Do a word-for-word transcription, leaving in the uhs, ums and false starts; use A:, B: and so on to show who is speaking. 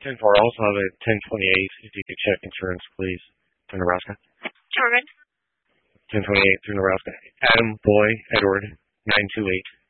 A: ten four, also have a ten twenty-eight, if you could check insurance, please, to Nebraska.
B: Sure.
A: ten twenty-eight through Nebraska. Adam Boy Edward, nine two eight.